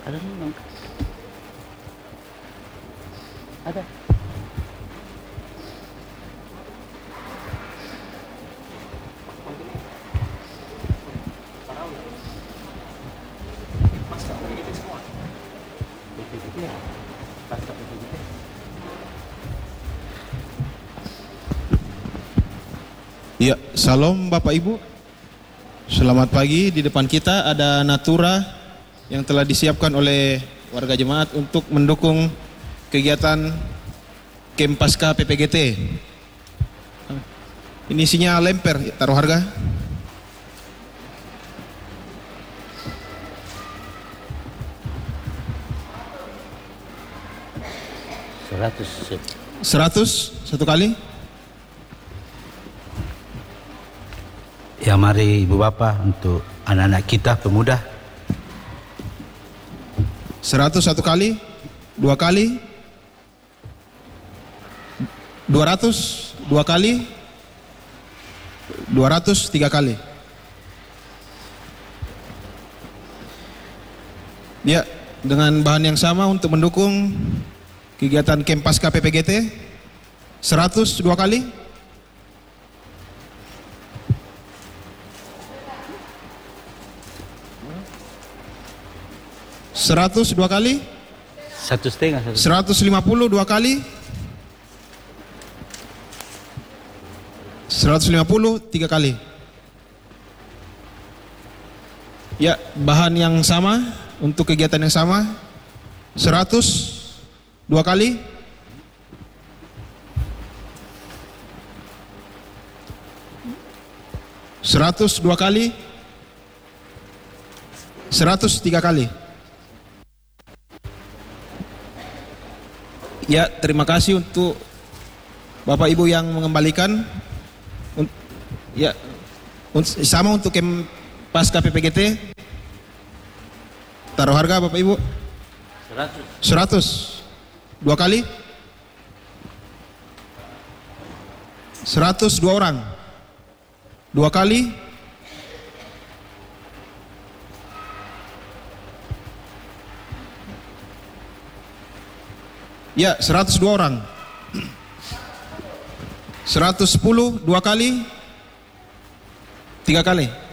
Ada memang. Ada. Ya, salam Bapak Ibu. Selamat pagi. Di depan kita ada natura yang telah disiapkan oleh warga jemaat untuk mendukung kegiatan Kem Pasca PPGT. Ini isinya lemper, taruh harga. Seratus satu kali. Ya mari Ibu Bapak untuk anak-anak kita pemuda. 100 satu kali, 2 kali, 200 2 kali, 200 3 kali. Ya, dengan bahan yang sama untuk mendukung kegiatan Kem Pasca PPGT, 100 2 kali, 100 2 kali, 1,5. 150 2 kali, 150 3 kali. Ya, bahan yang sama untuk kegiatan yang sama, 100 2 kali, 100 2 kali, 100 3 kali. Ya, terima kasih untuk Bapak Ibu yang mengembalikan. Ya, sama untuk Kem Pasca PPGT. Taruh harga Bapak Ibu. 100 2 kali, 100 2 orang, 2 kali, 102 orang, 110 2 kali, 3 kali.